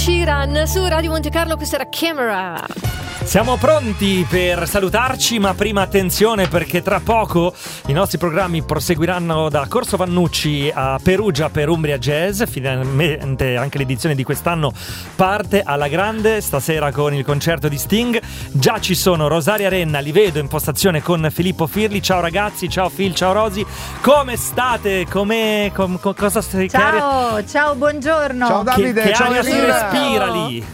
Sheeran su Radio Monte Carlo, questa era Camera. Siamo pronti per salutarci, ma prima attenzione perché tra poco i nostri programmi proseguiranno da Corso Vannucci a Perugia per Umbria Jazz. Finalmente anche l'edizione di quest'anno parte alla grande, stasera con il concerto di Sting. Già ci sono Rosaria Renna, li vedo in postazione con Filippo Firli. Ciao ragazzi, ciao Phil, ciao Rosi, come state? Cosa stai? Ciao, buongiorno. Ciao Davide, che ciao aria si Irina. respira lì?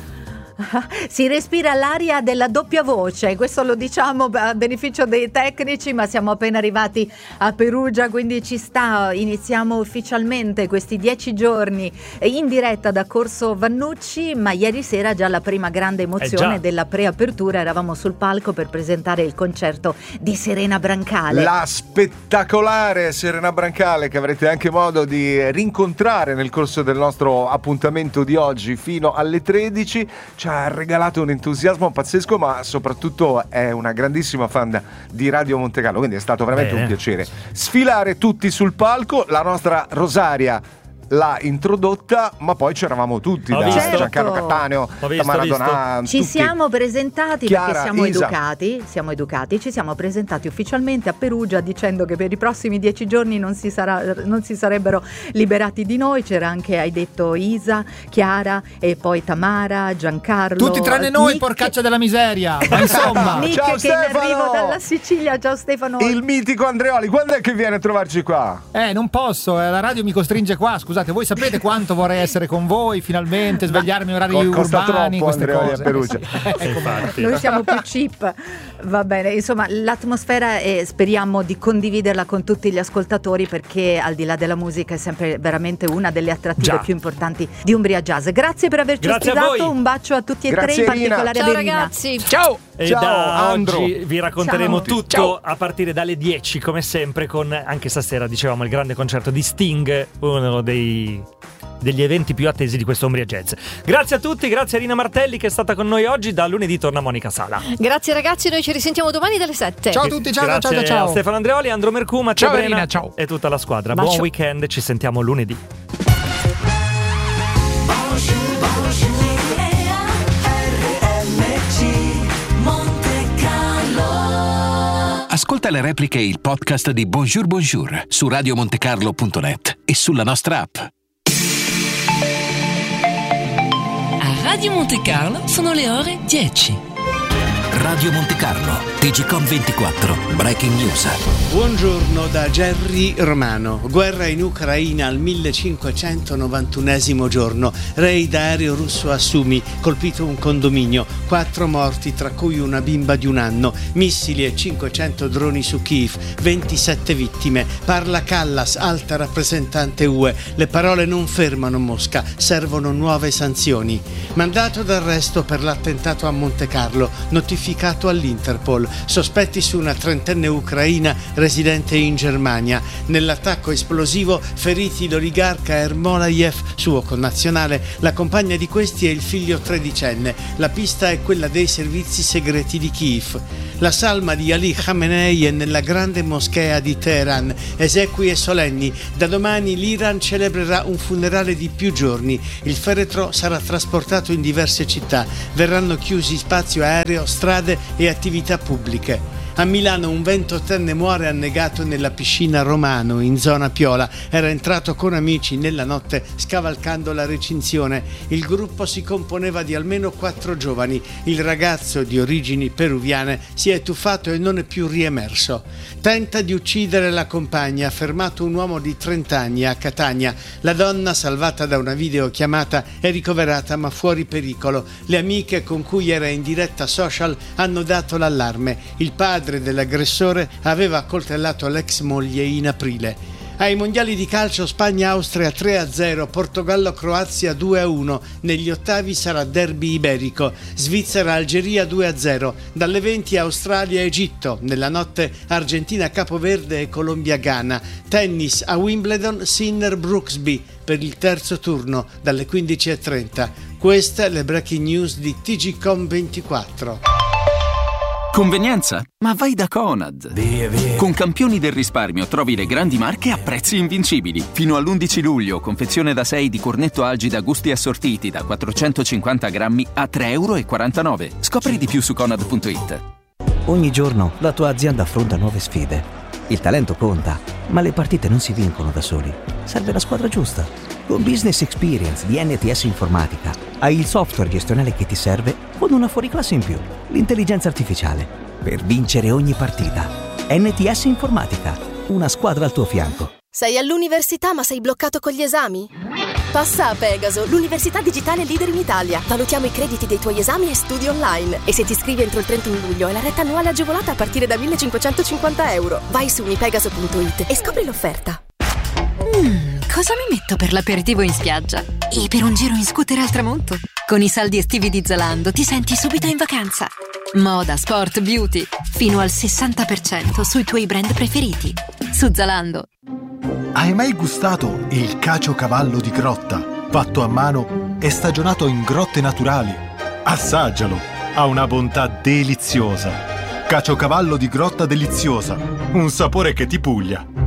Si respira l'aria della doppia voce, questo lo diciamo a beneficio dei tecnici, ma siamo appena arrivati a Perugia, quindi ci sta. Iniziamo ufficialmente questi 10 giorni in diretta da Corso Vannucci, ma ieri sera già la prima grande emozione della preapertura, eravamo sul palco per presentare il concerto di Serena Brancale. La spettacolare Serena Brancale, che avrete anche modo di rincontrare nel corso del nostro appuntamento di oggi fino alle 13. Ci ha regalato un entusiasmo pazzesco, ma soprattutto è una grandissima fan di Radio Monte Carlo, quindi è stato veramente un piacere sfilare tutti sul palco. La nostra Rosaria l'ha introdotta, ma poi c'eravamo tutti, da Giancarlo Cattaneo, Tamara Donà, ci tutti. siamo presentati, Chiara, perché siamo Isa. educati, ci siamo presentati ufficialmente a Perugia dicendo che per i prossimi 10 giorni non si sarebbero liberati di noi. C'era anche, hai detto, Isa, Chiara e poi Tamara, Giancarlo, tutti tranne noi, Nick, porcaccia della miseria, ma insomma. Nick, ciao che Stefano! in arrivo dalla Sicilia. Ciao Stefano. Il mitico Andreoli, quando è che viene a trovarci qua? Non posso, la radio mi costringe qua. Scusate, voi sapete quanto vorrei essere con voi finalmente, svegliarmi in orari costa urbani, troppo, queste Andreoli, cose. a Perugia. Infatti. Noi siamo più cheap, va bene. Insomma, l'atmosfera speriamo di condividerla con tutti gli ascoltatori, perché al di là della musica è sempre veramente una delle attrattive più importanti di Umbria Jazz. Grazie per averci ospitato, un bacio a tutti e tre, in particolare ciao a Berina. ragazzi. Ciao! E Ciao, da Andro. oggi vi racconteremo Ciao. tutto a partire dalle 10, come sempre, con anche stasera, dicevamo, il grande concerto di Sting, uno degli eventi più attesi di questo Umbria Jazz. Grazie a tutti, grazie a Rina Martelli che è stata con noi oggi. Da lunedì torna Monica Sala. Grazie ragazzi, noi ci risentiamo domani dalle 7. Ciao a tutti, ciao. Grazie a Stefano Andreoli, Andro Mercù, Matteo Ciao, Brena Rina, ciao. e tutta la squadra. Bacio. Buon weekend, ci sentiamo lunedì. Ascolta le repliche e il podcast di Bonjour Bonjour su radiomontecarlo.net e sulla nostra app. A Radio Monte Carlo sono le ore 10. Radio Monte Carlo, TGcom 24, Breaking News. Buongiorno da Gerry Romano. Guerra in Ucraina al 1591esimo giorno. Raid aereo russo a Sumi, colpito un condominio. 4 morti, tra cui una bimba di 1 anno. Missili e 500 droni su Kiev. 27 vittime. Parla Callas, alta rappresentante UE. Le parole non fermano Mosca, servono nuove sanzioni. Mandato d'arresto per l'attentato a Monte Carlo, notificato all'Interpol. Sospetti su una 30enne ucraina residente in Germania. Nell'attacco esplosivo feriti l'oligarca Ermolayev, suo connazionale, la compagna di questi e il figlio 13enne. La pista è quella dei servizi segreti di Kiev. La salma di Ali Khamenei è nella grande moschea di Teheran. Esequie solenni. Da domani l'Iran celebrerà un funerale di più giorni. Il feretro sarà trasportato in diverse città. Verranno chiusi spazio aereo, strade e attività pubbliche. A Milano un 28enne muore annegato nella piscina Romano in zona Piola. Era entrato con amici nella notte scavalcando la recinzione. Il gruppo si componeva di almeno 4 giovani. Il ragazzo, di origini peruviane, si è tuffato e non è più riemerso. Tenta di uccidere la compagna, ha fermato un uomo di 30 anni a Catania. La donna, salvata da una videochiamata, è ricoverata ma fuori pericolo. Le amiche con cui era in diretta social hanno dato l'allarme. Il padre dell'aggressore aveva accoltellato l'ex moglie in aprile. Ai mondiali di calcio Spagna-Austria 3-0, Portogallo-Croazia 2-1, negli ottavi sarà derby iberico, Svizzera-Algeria 2-0, dalle 20 Australia-Egitto, nella notte Argentina-Capoverde e Colombia-Ghana, tennis a Wimbledon Sinner-Brooksby per il terzo turno dalle 15:30. Queste le breaking news di TGcom 24. Convenienza? Ma vai da Conad. Via. Con campioni del risparmio trovi le grandi marche a prezzi invincibili. Fino all'11 luglio, confezione da 6 di cornetto Algida gusti assortiti da 450 grammi a €3,49. Scopri di più su Conad.it. Ogni giorno la tua azienda affronta nuove sfide. Il talento conta, ma le partite non si vincono da soli. Serve la squadra giusta. Con Business Experience di NTS Informatica hai il software gestionale che ti serve con una fuoriclasse in più, l'intelligenza artificiale, per vincere ogni partita. NTS Informatica, una squadra al tuo fianco. Sei all'università ma sei bloccato con gli esami? Passa a Pegaso, l'università digitale leader in Italia. Valutiamo i crediti dei tuoi esami e studi online. E se ti iscrivi entro il 31 luglio hai la retta annuale agevolata a partire da €1.550. Vai su unipegaso.it e scopri l'offerta. Cosa mi metto per l'aperitivo in spiaggia? E per un giro in scooter al tramonto? Con i saldi estivi di Zalando ti senti subito in vacanza. Moda, sport, beauty, fino al 60% sui tuoi brand preferiti. Su Zalando. Hai mai gustato il caciocavallo di grotta, fatto a mano e stagionato in grotte naturali? Assaggialo, ha una bontà deliziosa. Caciocavallo di grotta deliziosa, un sapore che ti puglia.